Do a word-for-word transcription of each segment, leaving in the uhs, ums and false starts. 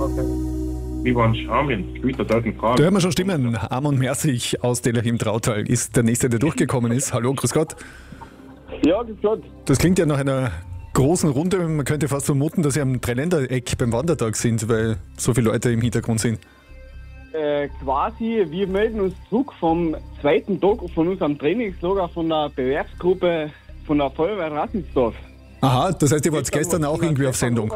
Wir waren Charmien, spielt der deutschen Frage. Da hören wir schon Stimmen. Armand Merzig aus Delachim Trautal ist der Nächste, der durchgekommen ist. Hallo, grüß Gott. Ja, grüß Gott. Das klingt ja nach einer großen Runde. Man könnte fast vermuten, dass Sie am Dreiländereck beim Wandertag sind, weil so viele Leute im Hintergrund sind. Äh, quasi, wir melden uns zurück vom zweiten Tag von unserem Trainingslager von der Bewerbsgruppe von der Feuerwehr Rassensdorf. Aha, das heißt, ihr wart gestern auch irgendwie auf Sendung.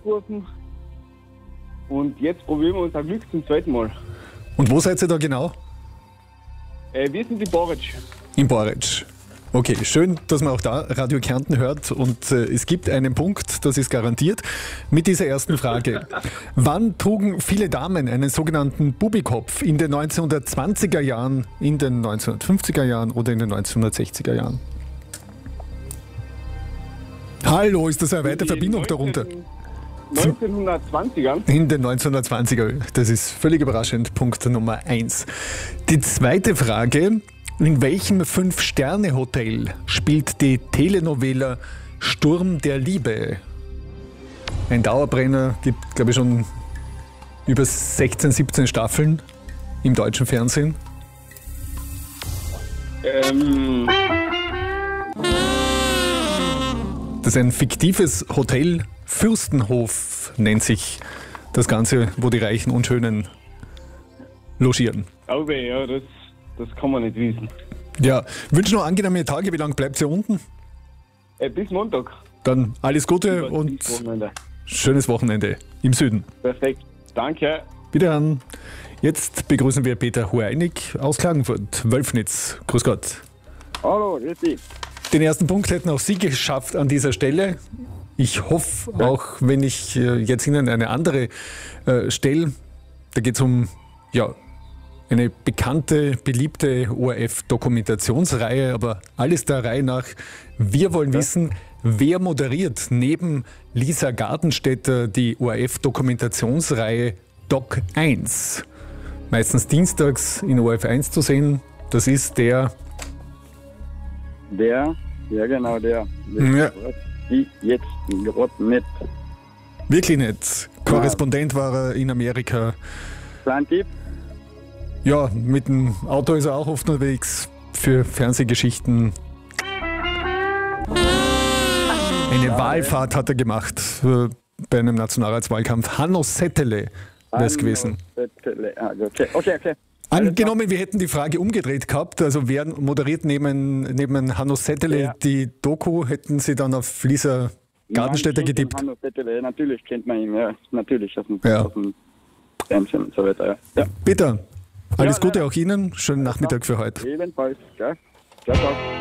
Und jetzt probieren wir unser Glück zum zweiten Mal. Und wo seid ihr da genau? Äh, wir sind in Boric. In Boric. Okay, schön, dass man auch da Radio Kärnten hört und äh, es gibt einen Punkt, das ist garantiert, mit dieser ersten Frage. Wann trugen viele Damen einen sogenannten Bubikopf? In den neunzehnhundertzwanziger Jahren, in den neunzehnhundertfünfziger Jahren oder in den neunzehnhundertsechziger Jahren? Hallo, ist das eine weite Verbindung darunter? neunzehnhundertzwanziger? In den neunzehnhundertzwanziger, das ist völlig überraschend, Punkt Nummer eins. Die zweite Frage, in welchem Fünf-Sterne-Hotel spielt die Telenovela Sturm der Liebe? Ein Dauerbrenner, gibt glaube ich schon über sechzehn, siebzehn Staffeln im deutschen Fernsehen. Ähm... Das ist ein fiktives Hotel, Fürstenhof nennt sich das Ganze, wo die Reichen und Schönen logieren. Aber ja, das, das kann man nicht wissen. Ja, wünsche noch angenehme Tage. Wie lange bleibt ihr unten? Äh, bis Montag. Dann alles Gute Über und Wochenende. schönes Wochenende im Süden. Perfekt. Danke. Wiederhören. Jetzt begrüßen wir Peter Hueinig aus Klagenfurt, Wölfnitz. Grüß Gott. Hallo, grüß dich. Den ersten Punkt hätten auch Sie geschafft an dieser Stelle. Ich hoffe, auch wenn ich äh, jetzt Ihnen eine andere äh, stelle, da geht es um ja, eine bekannte, beliebte O R F-Dokumentationsreihe, aber alles der Reihe nach. Wir wollen ja. wissen, wer moderiert neben Lisa Gartenstädter die O R F-Dokumentationsreihe Doc eins. Meistens dienstags in O R F eins zu sehen. Das ist der... Der, ja genau, der. Ja. Ich jetzt gerade nicht. Wirklich nicht. Korrespondent war er in Amerika. Kleinen Tipp? Ja, mit dem Auto ist er auch oft unterwegs für Fernsehgeschichten. Eine ja, Wahlfahrt hat er gemacht äh, bei einem Nationalratswahlkampf. Hanno Settele wäre es gewesen. Settele. Ah, okay, okay. okay. Angenommen, wir hätten die Frage umgedreht gehabt, also wer moderiert neben, neben Hanno Settele ja. die Doku, hätten Sie dann auf Lisa Gartenstädter getippt? Hanno Settele, natürlich kennt man ihn, ja, natürlich aus dem, ja. aus dem Fernsehen und so weiter. Ja. Ja. Bitte, alles ja, Gute ja. auch Ihnen, schönen Nachmittag für heute. Ebenfalls, ja. Ciao, ciao.